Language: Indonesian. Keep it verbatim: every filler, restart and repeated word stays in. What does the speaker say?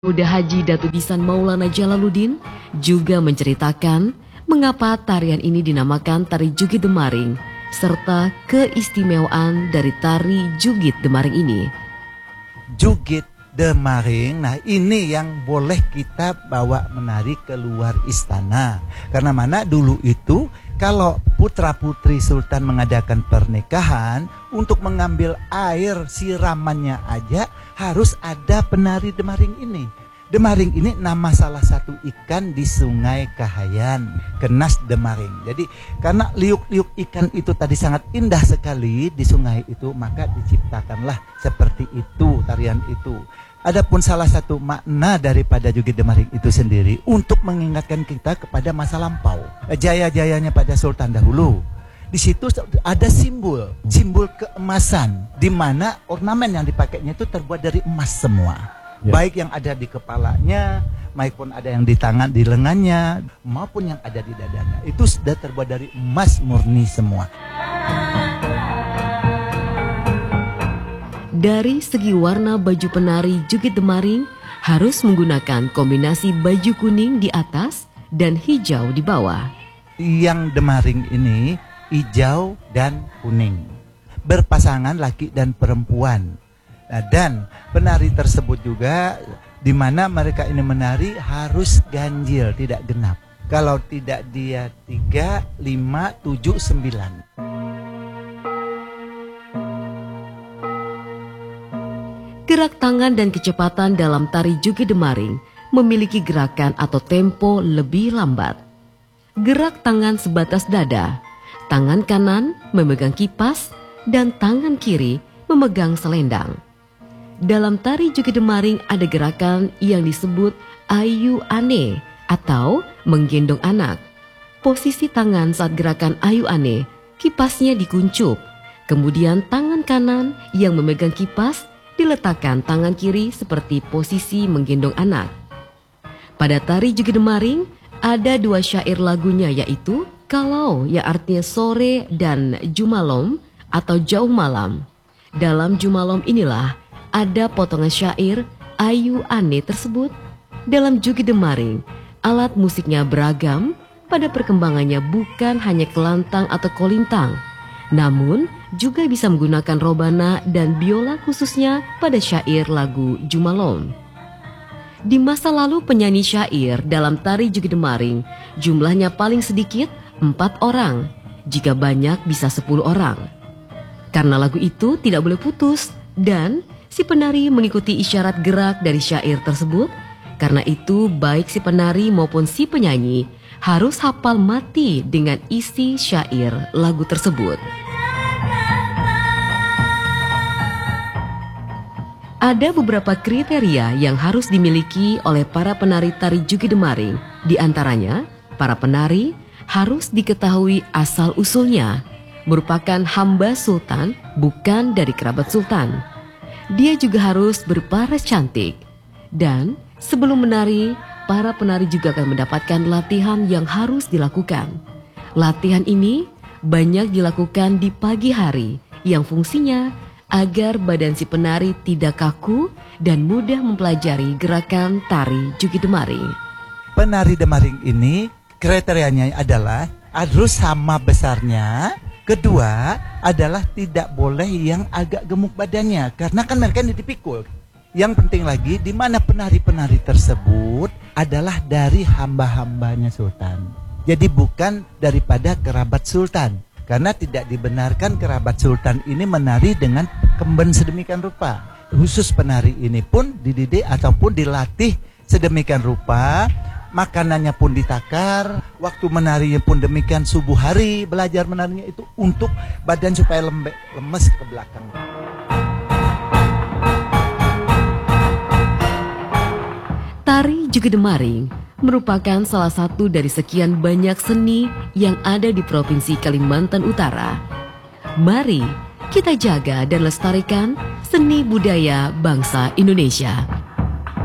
Muda Haji Datu Bisan Maulana Jalaluddin juga menceritakan mengapa tarian ini dinamakan Tari Jugit Demaring serta keistimewaan dari Tari Jugit Demaring ini. Jugit Demaring, nah ini yang boleh kita bawa menari keluar istana. Karena mana dulu itu kalau putra-putri sultan mengadakan pernikahan, untuk mengambil air siramannya aja harus ada penari Demaring ini. Demaring ini nama salah satu ikan di Sungai Kahayan, Kenas Demaring. Jadi karena liuk-liuk ikan itu tadi sangat indah sekali di sungai itu, maka diciptakanlah seperti itu tarian itu. Adapun salah satu makna daripada Jugit Demaring itu sendiri untuk mengingatkan kita kepada masa lampau, jaya-jayanya pada sultan dahulu. Di situ ada simbol, simbol keemasan, di mana ornamen yang dipakainya itu terbuat dari emas semua. Ya. Baik yang ada di kepalanya, maupun ada yang di tangan, di lengannya, maupun yang ada di dadanya. Itu sudah terbuat dari emas murni semua. Dari segi warna baju penari Jugit Demaring harus menggunakan kombinasi baju kuning di atas dan hijau di bawah. Yang Demaring ini hijau dan kuning, berpasangan laki dan perempuan. Nah, dan penari tersebut juga di mana mereka ini menari harus ganjil, tidak genap. Kalau tidak dia tiga, lima, tujuh, sembilan. Gerak tangan dan kecepatan dalam tari Jugit Demaring memiliki gerakan atau tempo lebih lambat. Gerak tangan sebatas dada, tangan kanan memegang kipas dan tangan kiri memegang selendang. Dalam tari Jugit Demaring ada gerakan yang disebut ayu ane atau menggendong anak. Posisi tangan saat gerakan ayu ane, kipasnya dikuncup. Kemudian tangan kanan yang memegang kipas diletakkan tangan kiri seperti posisi menggendong anak. Pada tari Jugit Demaring ada dua syair lagunya, yaitu Kalau yang artinya sore dan Jumalom atau jauh malam. Dalam Jumalom inilah ada potongan syair ayu ane tersebut. Dalam Jugit Demaring, alat musiknya beragam, pada perkembangannya bukan hanya kelantang atau kolintang, namun juga bisa menggunakan robana dan biola khususnya pada syair lagu Jumalom. Di masa lalu penyanyi syair dalam tari Jugit Demaring jumlahnya paling sedikit empat orang, jika banyak bisa sepuluh orang. Karena lagu itu tidak boleh putus dan si penari mengikuti isyarat gerak dari syair tersebut, karena itu baik si penari maupun si penyanyi harus hafal mati dengan isi syair lagu tersebut. Ada beberapa kriteria yang harus dimiliki oleh para penari tari Jugit Demaring. Di antaranya, para penari harus diketahui asal-usulnya, merupakan hamba sultan, bukan dari kerabat sultan. Dia juga harus berparas cantik. Dan sebelum menari, para penari juga akan mendapatkan latihan yang harus dilakukan. Latihan ini banyak dilakukan di pagi hari, yang fungsinya agar badan si penari tidak kaku dan mudah mempelajari gerakan tari Jugit Demaring. Penari Demaring ini kriterianya adalah harus sama besarnya. Kedua adalah tidak boleh yang agak gemuk badannya, karena kan mereka ini dipikul. Yang penting lagi, di mana penari-penari tersebut adalah dari hamba-hambanya sultan. Jadi bukan daripada kerabat sultan. Karena tidak dibenarkan kerabat sultan ini menari dengan kemben sedemikian rupa. Khusus penari ini pun dididik ataupun dilatih sedemikian rupa, makanannya pun ditakar, waktu menarinya pun demikian, subuh hari belajar menarinya itu untuk badan supaya lembek, lemes ke belakang. Tari Jugit Demaring merupakan salah satu dari sekian banyak seni yang ada di Provinsi Kalimantan Utara. Mari kita jaga dan lestarikan seni budaya bangsa Indonesia.